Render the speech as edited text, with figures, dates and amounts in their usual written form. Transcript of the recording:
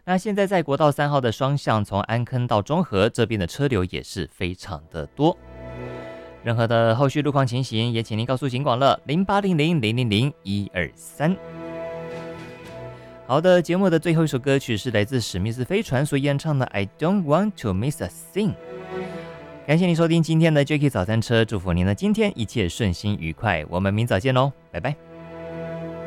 那现在在国道3号的双向，从安坑到中和这边的车流也是非常的多。任何的后续路况情形，也请您告诉警广了0800000123。好的，节目的最后一首歌曲是来自史密斯飞船所演唱的 I Don't Want to Miss a Thing。感谢您收听今天的 Jacky 早餐车，祝福您的今天一切顺心愉快，我们明早见喽，拜拜。